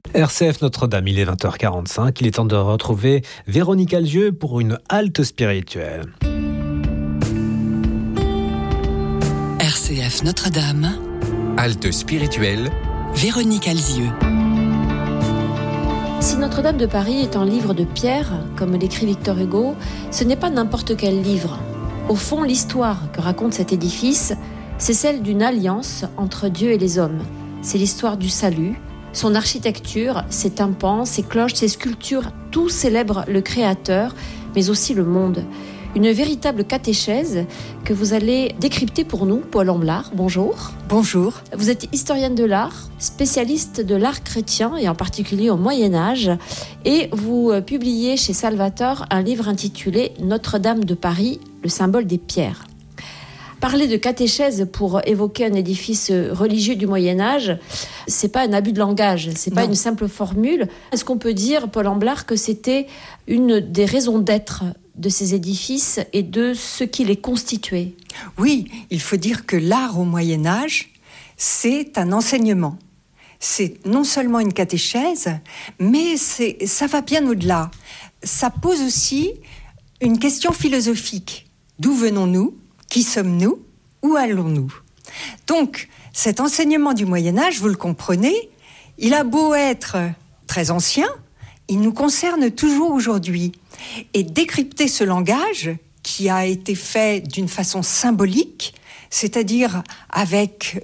RCF Notre-Dame, il est 20h45. Il est temps de retrouver Véronique Alzieux pour une halte spirituelle. RCF Notre-Dame, halte spirituelle, Véronique Alzieux. Si Notre-Dame de Paris est un livre de pierre, comme l'écrit Victor Hugo, ce n'est pas n'importe quel livre. Au fond, l'histoire que raconte cet édifice, c'est celle d'une alliance entre Dieu et les hommes. C'est l'histoire du salut. Son architecture, ses tympans, ses cloches, ses sculptures, tout célèbre le Créateur, mais aussi le monde. Une véritable catéchèse que vous allez décrypter pour nous, Paul Amblard. Bonjour. Bonjour. Vous êtes historienne de l'art, spécialiste de l'art chrétien et en particulier au Moyen-Âge. Et vous publiez chez Salvator un livre intitulé Notre-Dame de Paris, le symbole des pierres. Parler de catéchèse pour évoquer un édifice religieux du Moyen-Âge, c'est pas un abus de langage, c'est pas une simple formule. Est-ce qu'on peut dire, Paul Amblard, que c'était une des raisons d'être de ces édifices et de ce qui les constituait ? Oui, il faut dire que l'art au Moyen-Âge, c'est un enseignement. C'est non seulement une catéchèse, mais ça va bien au-delà. Ça pose aussi une question philosophique. D'où venons-nous ? Qui sommes-nous ? Où allons-nous ? Donc, cet enseignement du Moyen-Âge, vous le comprenez, il a beau être très ancien, il nous concerne toujours aujourd'hui. Et décrypter ce langage, qui a été fait d'une façon symbolique, c'est-à-dire avec